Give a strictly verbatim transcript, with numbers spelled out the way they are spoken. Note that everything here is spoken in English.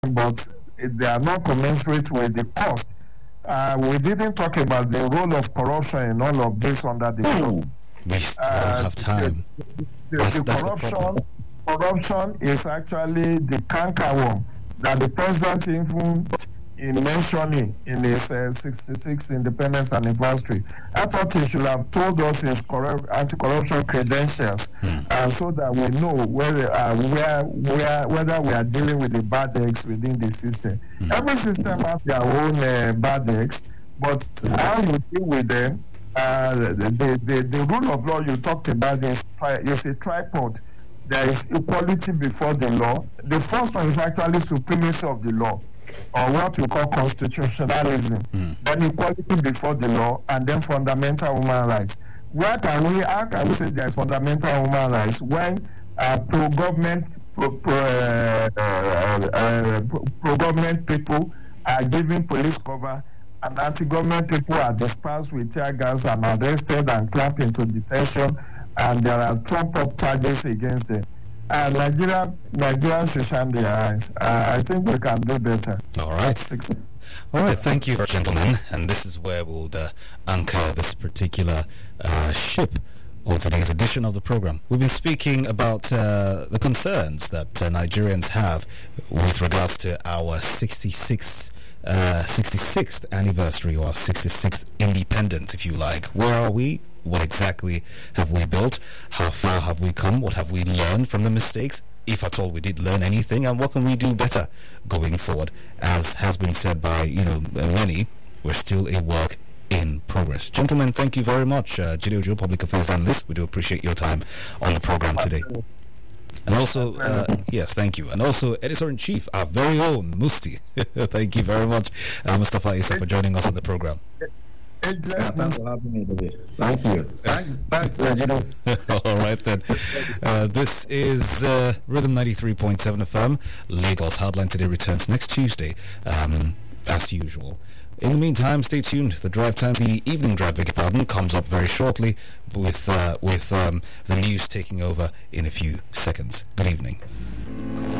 but they are not commensurate with the cost. Uh, we didn't talk about the role of corruption in all of this under the law. We still uh, have time. The, the, that's, the that's corruption, the corruption is actually the cankerworm that the president even in mentioning in his uh, sixty-sixth independence anniversary. I thought he should have told us his corrupt, anti-corruption credentials, mm. uh, so that we know whether uh, where, where, whether we are dealing with the bad eggs within the system. Mm. Every system has their own uh, bad eggs, but how you deal with them, uh, the, the, the, the rule of law you talked about is, tri- is a tripod. There is equality before the law. The first one is actually supremacy of the law, or what we call constitutionalism, mm. then equality before the law, and then fundamental human rights. Where can we, how can we say there is fundamental human rights when uh, pro-government pro, pro, uh, uh, uh, pro, pro-government people are giving police cover, and anti-government people are dispersed with tear gas and arrested and clamped into detention, and there are trumped-up charges against them? Uh, Nigeria, Nigeria should shine their eyes. Uh, I think we can do better. All right. Six. All right. Thank you, gentlemen. And this is where we'll uh, anchor this particular uh, ship or today's edition of the program. We've been speaking about uh, the concerns that uh, Nigerians have with regards to our sixty-sixth, uh, sixty-sixth anniversary, or sixty-sixth independence, if you like. Where are we? What exactly have we built? How far have we come? What have we learned from the mistakes, if at all we did learn anything? And what can we do better going forward? As has been said by, you know, many, we're still a work in progress. Gentlemen, thank you very much. Uh, Jide Ojo, Public Affairs Analyst, we do appreciate your time on the program today. And also, uh, yes, thank you. And also, Editor-in-Chief, our very own Musti. Thank you very much, uh, Mustafa Issa, for joining us on the program. Thanks for having me today. Thank you. Thanks, Jide. All right then. Uh, this is uh, Rhythm ninety-three point seven F M. Lagos Hardline today returns next Tuesday, um, as usual. In the meantime, stay tuned. The drive time, the evening drive, beg your pardon, comes up very shortly with uh, with um, the news taking over in a few seconds. Good evening.